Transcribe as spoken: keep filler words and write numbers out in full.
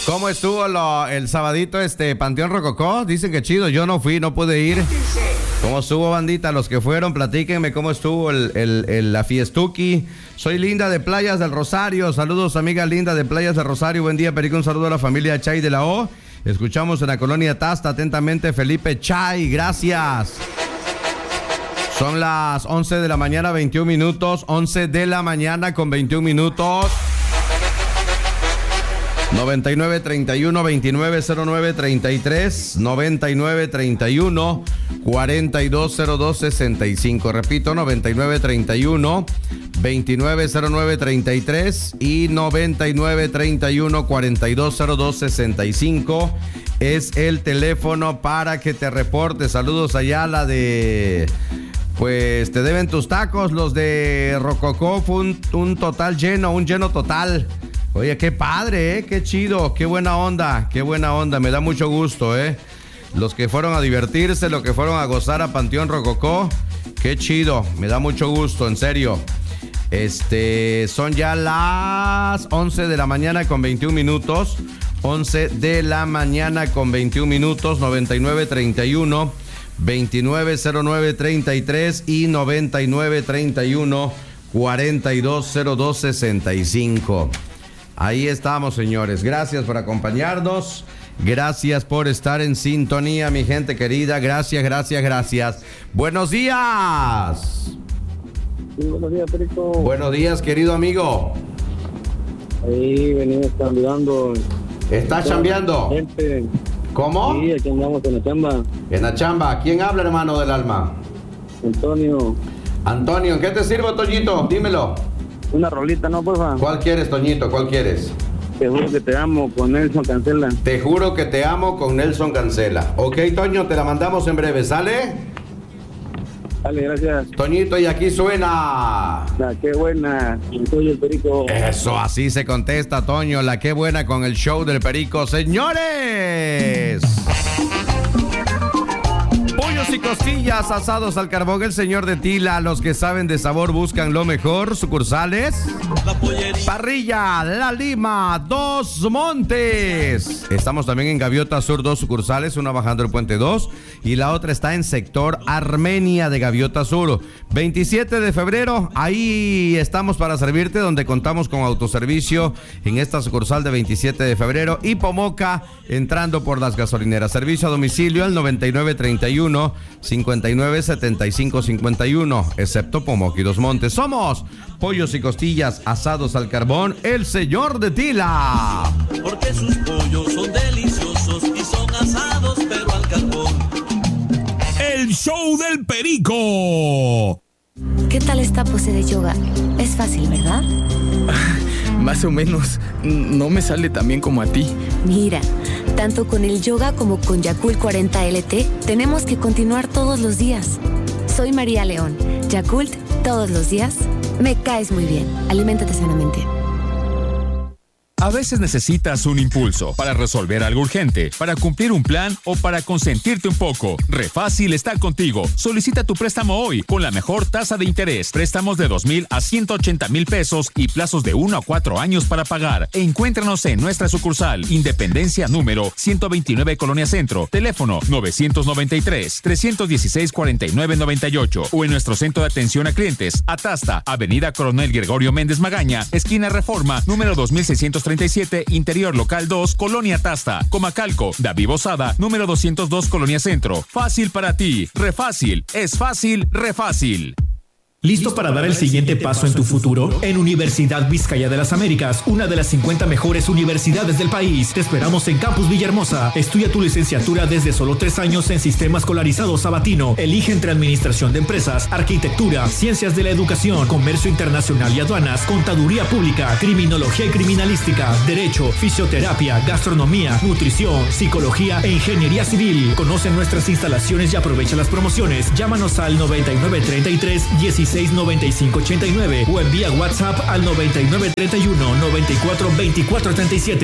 ¿Cómo estuvo lo, el sabadito este Panteón Rococó? Dicen que chido, yo no fui, no pude ir. ¿Cómo estuvo, bandita? Los que fueron, platíquenme cómo estuvo el, el, el, la fiestuki. Soy Linda de Playas del Rosario. Saludos, amiga Linda de Playas del Rosario. Buen día, Perico. Un saludo a la familia Chay de la O. Escuchamos en la colonia Tasta atentamente Felipe Chay. Gracias. Son las once de la mañana, veintiún minutos. once de la mañana con veintiún minutos. noventa y nueve treinta y uno veintinueve cero nueve treinta y tres, noventa y nueve treinta y uno cuarenta y dos cero dos sesenta y cinco. Repito, noventa y nueve treinta y uno veintinueve cero nueve treinta y tres y noventa y nueve treinta y uno cuarenta y dos cero dos sesenta y cinco es el teléfono para que te reportes. Saludos allá a la de... Pues te deben tus tacos, los de Rococó. Fue un, un total lleno, un lleno total. Oye, qué padre, ¿eh? Qué chido, qué buena onda, qué buena onda, me da mucho gusto, ¿eh? Los que fueron a divertirse, los que fueron a gozar a Panteón Rococó, qué chido, me da mucho gusto, en serio. Este, son ya las once de la mañana con veintiún minutos, once de la mañana con veintiún minutos, noventa y nueve treinta y uno veintinueve cero nueve treinta y tres y noventa y nueve treinta y uno cuarenta y dos cero dos sesenta y cinco. Ahí estamos, señores. Gracias por acompañarnos. Gracias por estar en sintonía, mi gente querida. Gracias, gracias, gracias. Buenos días. Sí, buenos días, Perico. Buenos días, querido amigo. Ahí venimos cambiando. ¿Estás chambeando? Gente. ¿Cómo? Sí, aquí andamos en la chamba. En la chamba. ¿Quién habla, hermano del alma? Antonio. Antonio, ¿en qué te sirvo, Toñito? Dímelo. Una rolita, ¿no, porfa? ¿Cuál quieres, Toñito? ¿Cuál quieres? Te juro que te amo, con Nelson Cancela. Te juro que te amo, con Nelson Cancela. Ok, Toño, te la mandamos en breve, ¿sale? Dale, gracias. Toñito, y aquí suena. La qué buena, soy el Perico. Eso, así se contesta, Toño. La qué buena con el show del Perico. ¡Señores! Pollos y costillas asados al carbón, el señor de Tila. Los que saben de sabor buscan lo mejor. Sucursales: Parrilla, La Lima, Dos Montes. Estamos también en Gaviota Sur, dos sucursales, una bajando el Puente dos y la otra está en sector Armenia de Gaviota Sur. veintisiete de febrero, ahí estamos para servirte, donde contamos con autoservicio en esta sucursal de veintisiete de febrero y Pomoca, entrando por las gasolineras. Servicio a domicilio al noventa y nueve treinta y uno cincuenta y nueve setenta y cinco cincuenta y uno, excepto Pomoca y Dos Montes. Somos Pollos y Costillas asados al carbón, el señor de Tila. Porque sus pollos son deliciosos y son asados pero al carbón. El show del Perico. ¿Qué tal esta pose de yoga? Es fácil, ¿verdad? Más o menos. No me sale tan bien como a ti. Mira, tanto con el yoga como con Yakult cuarenta L T, tenemos que continuar todos los días. Soy María León. Yakult, todos los días. Me caes muy bien. Aliméntate sanamente. A veces necesitas un impulso para resolver algo urgente, para cumplir un plan o para consentirte un poco. Refácil está contigo. Solicita tu préstamo hoy con la mejor tasa de interés. Préstamos de dos mil a ciento ochenta mil pesos y plazos de uno a cuatro años para pagar. Encuéntranos en nuestra sucursal Independencia número ciento veintinueve Colonia Centro. Teléfono nueve nueve tres, tres uno seis, cuatro nueve nueve ocho o en nuestro centro de atención a clientes Atasta, Avenida Coronel Gregorio Méndez Magaña, esquina Reforma, número dos mil seiscientos treinta y siete, Interior Local dos, Colonia Tasta. Comacalco, David Bosada, número doscientos dos, Colonia Centro. Fácil para ti, refácil, es fácil, refácil. ¿Listo para dar el siguiente paso en tu futuro? En Universidad Vizcaya de las Américas, una de las cincuenta mejores universidades del país. Te esperamos en Campus Villahermosa. Estudia tu licenciatura desde solo tres años en Sistema Escolarizado Sabatino. Elige entre Administración de Empresas, Arquitectura, Ciencias de la Educación, Comercio Internacional y Aduanas, Contaduría Pública, Criminología y Criminalística, Derecho, Fisioterapia, Gastronomía, Nutrición, Psicología e Ingeniería Civil. Conoce nuestras instalaciones y aprovecha las promociones. Llámanos al noventa y nueve treinta y tres, dieciséis noventa y cinco ochenta y nueve o envía WhatsApp al noventa y nueve treinta y uno, noventa y cuatro veinticuatro treinta y siete.